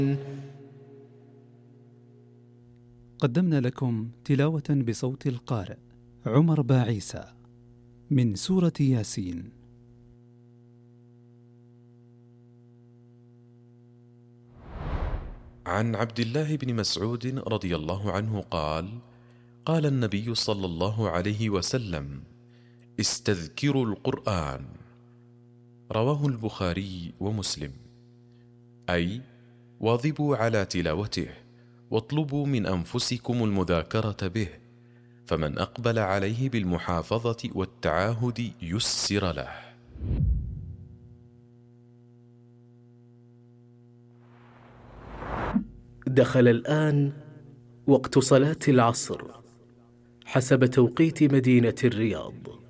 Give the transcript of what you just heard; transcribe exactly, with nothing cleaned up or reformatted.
قدمنا لكم تلاوة بصوت القارئ عمر باعيسى من سورة ياسين. عن عبد الله بن مسعود رضي الله عنه قال: قال النبي صلى الله عليه وسلم: استذكروا القرآن. رواه البخاري ومسلم. أي واظبوا على تلاوته، واطلبوا من أنفسكم المذاكرة به، فمن أقبل عليه بالمحافظة والتعاهد يسر له. دخل الآن وقت صلاة العصر حسب توقيت مدينة الرياض.